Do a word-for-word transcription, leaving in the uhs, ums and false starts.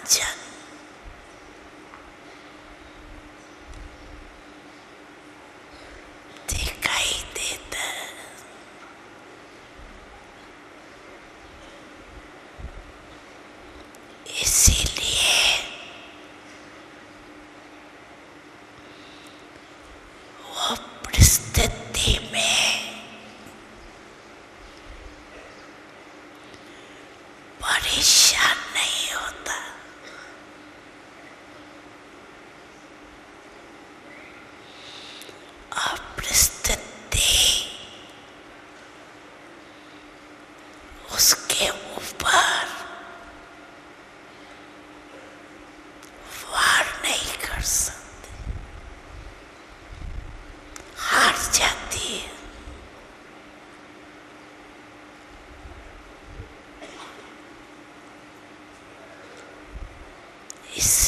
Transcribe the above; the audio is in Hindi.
जन दिखाई देता है। इसीलिए वो परिस्थिति में परेशान नहीं होता। और परिस्थिति उसके ऊपर वार नहीं कर सकती, हार जाती है। इस